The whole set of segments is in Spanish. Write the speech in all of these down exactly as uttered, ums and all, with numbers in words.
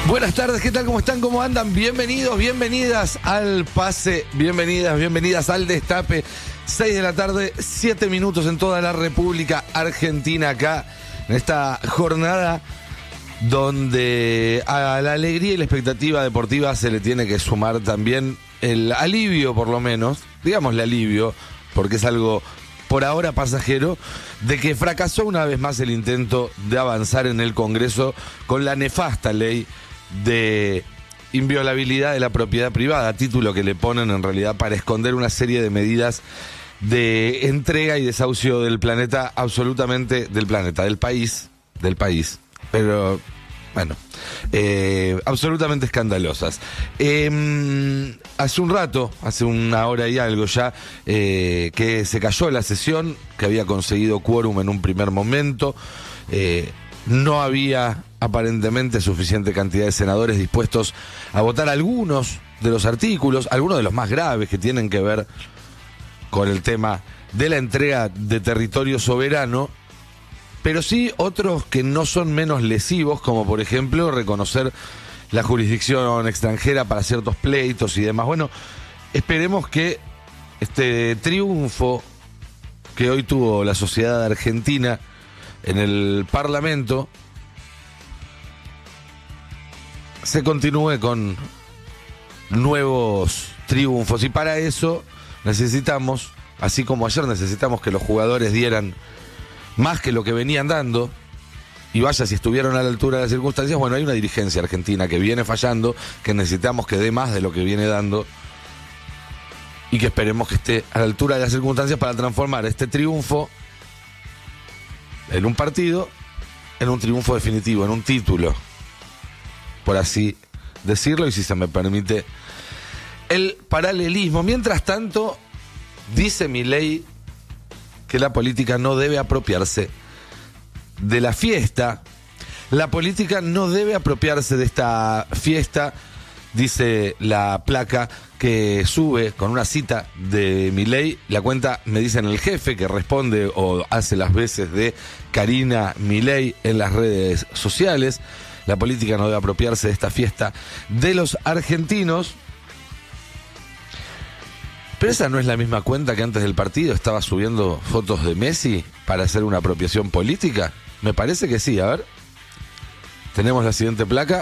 Buenas tardes, ¿qué tal? ¿Cómo están? ¿Cómo andan? Bienvenidos, bienvenidas al Pase, bienvenidas, bienvenidas al Destape. seis de la tarde, siete minutos en toda la República Argentina, acá en esta jornada donde a la alegría y la expectativa deportiva se le tiene que sumar también el alivio, por lo menos, digamos el alivio, porque es algo por ahora pasajero, de que fracasó una vez más el intento de avanzar en el Congreso con la nefasta ley de inviolabilidad de la propiedad privada, título que le ponen en realidad para esconder una serie de medidas de entrega y desahucio del planeta, absolutamente del planeta, del país, del país, pero bueno, eh, absolutamente escandalosas. Eh, hace un rato, hace una hora y algo ya, eh, que se cayó la sesión, que había conseguido quórum en un primer momento, eh, no había aparentemente suficiente cantidad de senadores dispuestos a votar algunos de los artículos, algunos de los más graves que tienen que ver con el tema de la entrega de territorio soberano, pero sí otros que no son menos lesivos, como por ejemplo reconocer la jurisdicción extranjera para ciertos pleitos y demás. Bueno, esperemos que este triunfo que hoy tuvo la sociedad argentina en el Parlamento se continúe con nuevos triunfos, y para eso necesitamos, así como ayer necesitamos que los jugadores dieran más que lo que venían dando, y vaya si estuvieron a la altura de las circunstancias. Bueno, hay una dirigencia argentina que viene fallando, que necesitamos que dé más de lo que viene dando, y que esperemos que esté a la altura de las circunstancias para transformar este triunfo en un partido, en un triunfo definitivo, en un título, por así decirlo, y si se me permite el paralelismo. Mientras tanto, dice Milei que la política no debe apropiarse de la fiesta. La política no debe apropiarse de esta fiesta, dice la placa que sube con una cita de Milei. La cuenta, me dicen el jefe, que responde o hace las veces de Karina Milei en las redes sociales. La política no debe apropiarse de esta fiesta de los argentinos. Pero esa no es la misma cuenta que antes del partido estaba subiendo fotos de Messi para hacer una apropiación política. Me parece que sí. A ver, tenemos la siguiente placa.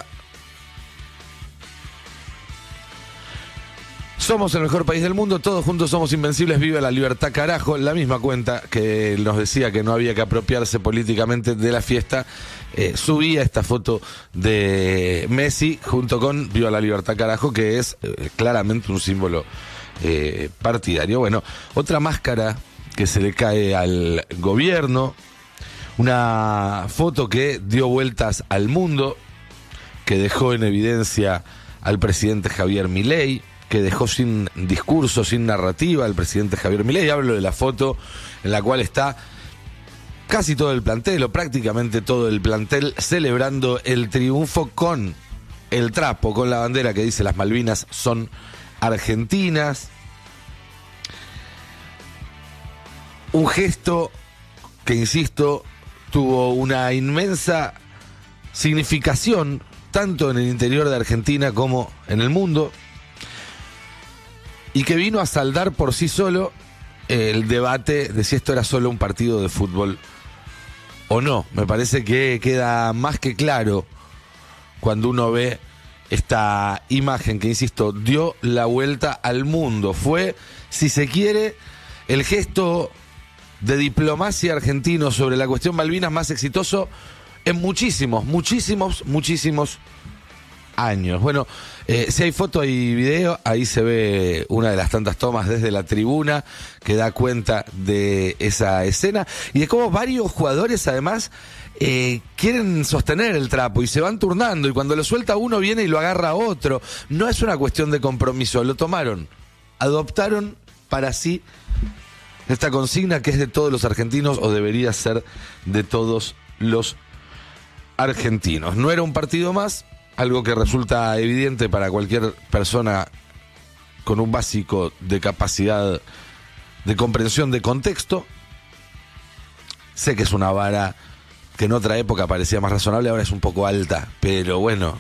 Somos el mejor país del mundo, todos juntos somos invencibles, viva la libertad, carajo. La misma cuenta que nos decía que no había que apropiarse políticamente de la fiesta, eh, subía esta foto de Messi junto con viva la libertad, carajo, que es eh, claramente un símbolo eh, partidario. Bueno, otra máscara que se le cae al gobierno, una foto que dio vueltas al mundo, que dejó en evidencia al presidente Javier Milei, que dejó sin discurso, sin narrativa al presidente Javier Milei. Hablo de la foto en la cual está casi todo el plantel, o prácticamente todo el plantel, celebrando el triunfo con el trapo, con la bandera que dice las Malvinas son argentinas. Un gesto que, insisto, tuvo una inmensa significación tanto en el interior de Argentina como en el mundo, y que vino a saldar por sí solo el debate de si esto era solo un partido de fútbol o no. Me parece que queda más que claro cuando uno ve esta imagen que, insisto, dio la vuelta al mundo. Fue, si se quiere, el gesto de diplomacia argentino sobre la cuestión Malvinas más exitoso en muchísimos, muchísimos, muchísimos años. Bueno, eh, si hay foto y video, ahí se ve una de las tantas tomas desde la tribuna que da cuenta de esa escena y de cómo varios jugadores además eh, quieren sostener el trapo y se van turnando, y cuando lo suelta uno viene y lo agarra otro. No es una cuestión de compromiso, lo tomaron, adoptaron para sí esta consigna que es de todos los argentinos, o debería ser de todos los argentinos. No era un partido más, algo que resulta evidente para cualquier persona con un básico de capacidad de comprensión de contexto. Sé que es una vara que en otra época parecía más razonable, ahora es un poco alta, pero bueno,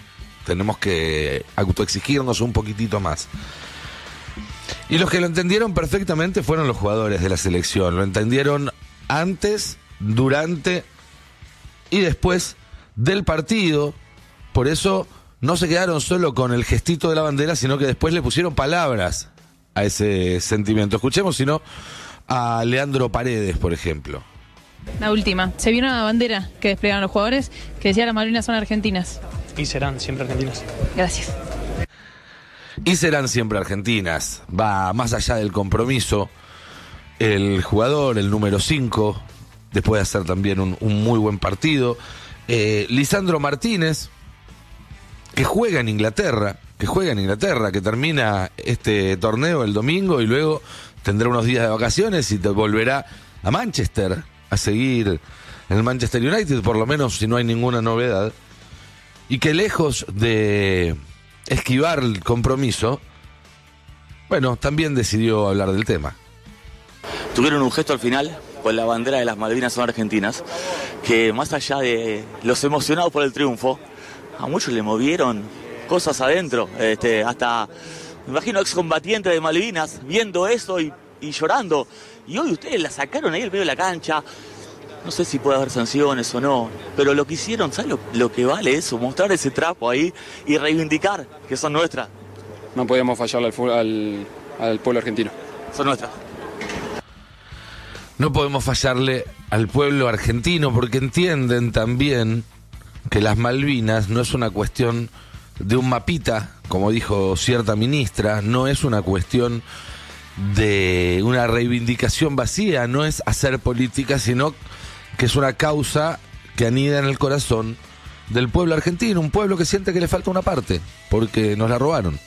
tenemos que autoexigirnos un poquitito más. Y los que lo entendieron perfectamente fueron los jugadores de la selección. Lo entendieron antes, durante y después del partido. Por eso no se quedaron solo con el gestito de la bandera, sino que después le pusieron palabras a ese sentimiento. Escuchemos, si no, a Leandro Paredes, por ejemplo. La última. Se vio una bandera que desplegaron los jugadores que decía las Malvinas son argentinas. Y serán siempre argentinas. Gracias. Y serán siempre argentinas. Va más allá del compromiso. El jugador, el número cinco, después de hacer también un, un muy buen partido. Eh, Lisandro Martínez, que juega en Inglaterra, que juega en Inglaterra, que termina este torneo el domingo y luego tendrá unos días de vacaciones y te volverá a Manchester a seguir en el Manchester United, por lo menos si no hay ninguna novedad. Y que lejos de esquivar el compromiso, bueno, también decidió hablar del tema. Tuvieron un gesto al final con la bandera de las Malvinas son argentinas, que más allá de los emocionados por el triunfo, a muchos le movieron cosas adentro, este, hasta, me imagino, excombatientes de Malvinas viendo eso y, y llorando. Y hoy ustedes la sacaron ahí al medio de la cancha. No sé si puede haber sanciones o no, pero lo que hicieron, ¿sabes lo, lo que vale eso? Mostrar ese trapo ahí y reivindicar que son nuestras. No podíamos fallarle al, al, al pueblo argentino. Son nuestras. No podemos fallarle al pueblo argentino porque entienden también que las Malvinas no es una cuestión de un mapita, como dijo cierta ministra, no es una cuestión de una reivindicación vacía, no es hacer política, sino que es una causa que anida en el corazón del pueblo argentino, un pueblo que siente que le falta una parte, porque nos la robaron.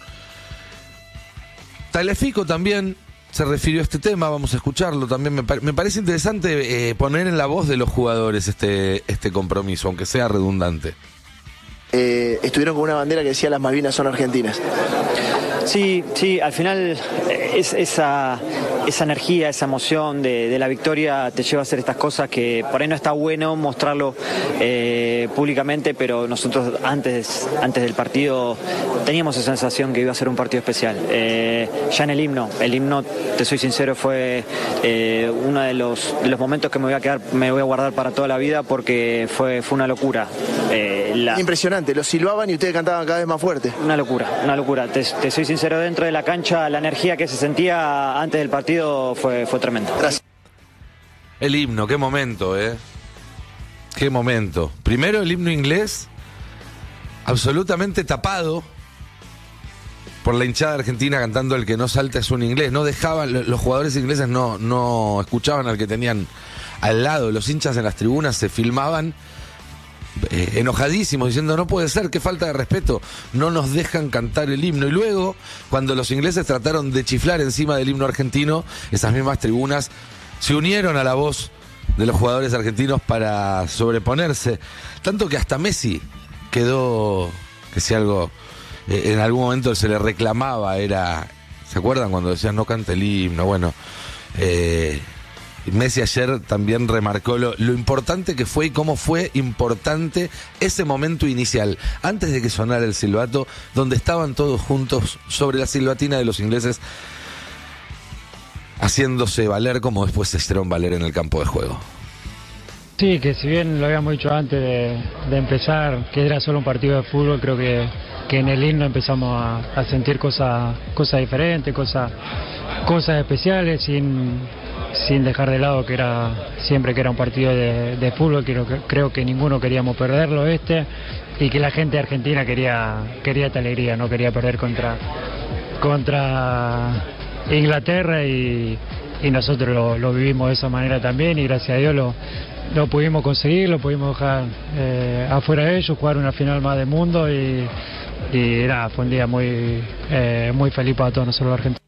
Tagliafico también se refirió a este tema, vamos a escucharlo también. Me, pa- me parece interesante eh, poner en la voz de los jugadores este, este compromiso, aunque sea redundante. Eh, estuvieron con una bandera que decía las Malvinas son argentinas. Sí, sí, al final es, esa, esa energía, esa emoción de, de la victoria te lleva a hacer estas cosas que por ahí no está bueno mostrarlo eh, públicamente, pero nosotros antes, antes del partido teníamos esa sensación que iba a ser un partido especial. Eh, ya en el himno, el himno, te soy sincero, fue eh, uno de los, de los momentos que me voy a quedar, me voy a guardar para toda la vida porque fue, fue una locura. Eh, la... Impresionante, los silbaban y ustedes cantaban cada vez más fuerte. Una locura, una locura. Te, te soy sincero, dentro de la cancha la energía que se sentía antes del partido fue, fue tremenda. Gracias. El himno, qué momento, ¿eh? Qué momento. Primero el himno inglés, absolutamente tapado por la hinchada argentina cantando El que no salta es un inglés. No dejaban, los jugadores ingleses no, no escuchaban al que tenían al lado. Los hinchas en las tribunas se filmaban Eh, enojadísimos, diciendo no puede ser, qué falta de respeto, no nos dejan cantar el himno. Y luego, cuando los ingleses trataron de chiflar encima del himno argentino, esas mismas tribunas se unieron a la voz de los jugadores argentinos para sobreponerse, tanto que hasta Messi quedó, que si algo eh, en algún momento se le reclamaba era, ¿se acuerdan cuando decían no cante el himno? Bueno, eh Messi ayer también remarcó lo, lo importante que fue y cómo fue importante ese momento inicial, antes de que sonara el silbato, donde estaban todos juntos sobre la silbatina de los ingleses, haciéndose valer como después se hicieron valer en el campo de juego. Sí, que si bien lo habíamos dicho antes de, de empezar, que era solo un partido de fútbol, creo que, que en el himno empezamos a, a sentir cosas cosas diferentes, cosas cosas especiales, sin... sin dejar de lado que era siempre que era un partido de, de fútbol, creo que, creo que ninguno queríamos perderlo este, y que la gente argentina quería quería esta alegría, no quería perder contra contra Inglaterra, y, y nosotros lo, lo vivimos de esa manera también, y gracias a Dios lo, lo pudimos conseguir, lo pudimos dejar eh, afuera de ellos, jugar una final más del mundo, y, y nada, fue un día muy, eh, muy feliz para todos nosotros los argentinos.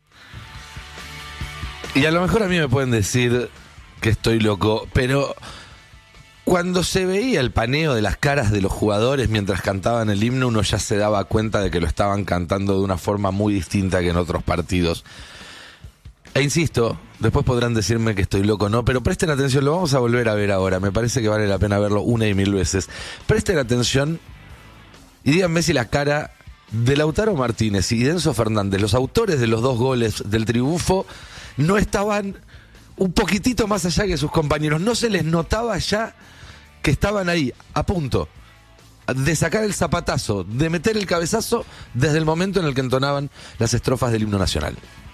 Y a lo mejor a mí me pueden decir que estoy loco, pero cuando se veía el paneo de las caras de los jugadores mientras cantaban el himno, uno ya se daba cuenta de que lo estaban cantando de una forma muy distinta que en otros partidos. E insisto, después podrán decirme que estoy loco, ¿no? Pero presten atención, lo vamos a volver a ver ahora. Me parece que vale la pena verlo una y mil veces. Presten atención Y díganme si la cara de Lautaro Martínez y de Enzo Fernández, los autores de los dos goles del triunfo, no estaban un poquitito más allá que sus compañeros. No se les notaba ya que estaban ahí, a punto de sacar el zapatazo, de meter el cabezazo desde el momento en el que entonaban las estrofas del himno nacional.